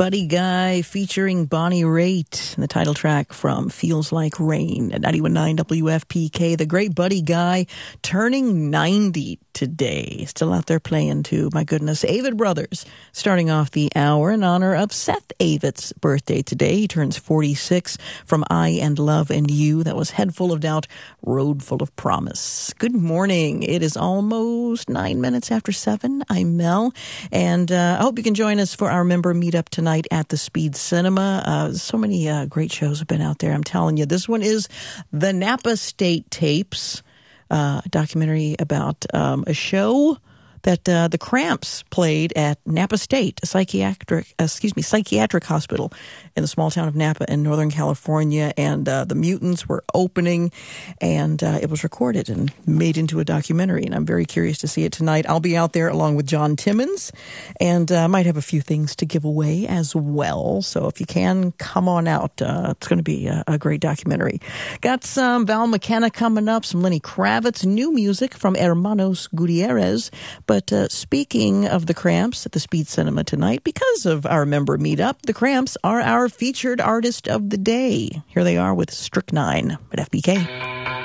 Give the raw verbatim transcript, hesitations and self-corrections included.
Buddy Guy featuring Bonnie Raitt, the title track from Feels Like Rain at ninety-one point nine W F P K. The great Buddy Guy turning ninety today. Still out there playing too, my goodness. Avett Brothers starting off the hour in honor of Seth Avett's birthday today. He turns forty-six from I and Love and You. That was Head Full of Doubt, Road Full of Promise. Good morning. It is almost nine minutes after seven. I'm Mel, and uh, I hope you can join us for our member meetup tonight at the Speed Cinema. Uh, so many uh, great shows have been out there. I'm telling you, this one is the Napa State Tapes. Uh, a documentary about um, a show that uh, the Cramps played at Napa State, a psychiatric, uh, excuse me, psychiatric hospital in the small town of Napa in Northern California. And uh, the Mutants were opening, and uh, it was recorded and made into a documentary. And I'm very curious to see it tonight. I'll be out there along with John Timmons, and I uh, might have a few things to give away as well. So if you can, come on out. Uh, it's going to be a, a great documentary. Got some Val McKenna coming up, some Lenny Kravitz, new music from Hermanos Gutierrez. But uh, speaking of the Cramps at the Speed Cinema tonight, because of our member meetup, the Cramps are our featured artist of the day. Here they are with Strychnine at F B K.